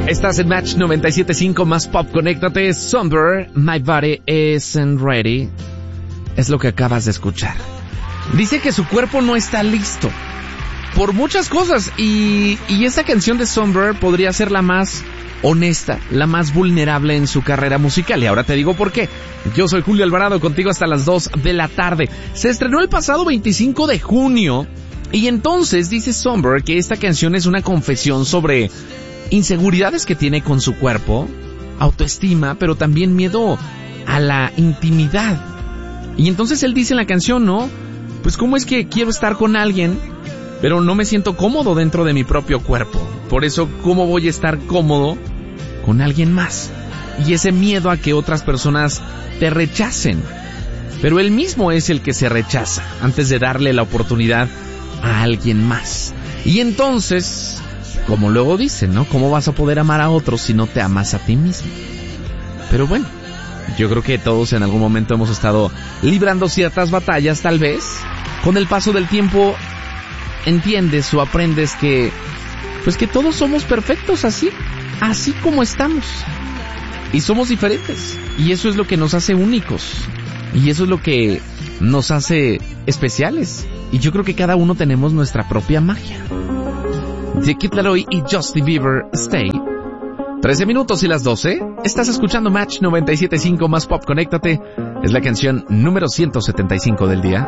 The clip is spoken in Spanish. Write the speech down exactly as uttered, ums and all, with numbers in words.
Estás en Match noventa y siete punto cinco más pop. Conéctate. Somber, My Body Isn't Ready. Es lo que acabas de escuchar. Dice que su cuerpo no está listo por muchas cosas y, y esta canción de Somber podría ser la más honesta, la más vulnerable en su carrera musical. Y ahora te digo por qué. Yo soy Julio Alvarado, contigo hasta las dos de la tarde. Se estrenó el pasado veinticinco de junio y entonces dice Somber que esta canción es una confesión sobre inseguridades que tiene con su cuerpo, autoestima, pero también miedo a la intimidad. Y entonces él dice en la canción, ¿no? Pues cómo es que quiero estar con alguien, pero no me siento cómodo dentro de mi propio cuerpo. Por eso, ¿cómo voy a estar cómodo con alguien más? Y ese miedo a que otras personas te rechacen. Pero él mismo es el que se rechaza antes de darle la oportunidad a alguien más. Y entonces, como luego dicen, ¿no? ¿Cómo vas a poder amar a otros si no te amas a ti mismo? Pero bueno, yo creo que todos en algún momento hemos estado librando ciertas batallas, tal vez. Con el paso del tiempo entiendes o aprendes que, pues que todos somos perfectos así, así como estamos. Y somos diferentes. Y eso es lo que nos hace únicos. Y eso es lo que nos hace especiales. Y yo creo que cada uno tenemos nuestra propia magia. The Kid Laroi y Justin Bieber, Stay. trece minutos y las doce. Estás escuchando Match noventa y siete punto cinco más pop. Conéctate. Es la canción número ciento setenta y cinco del día.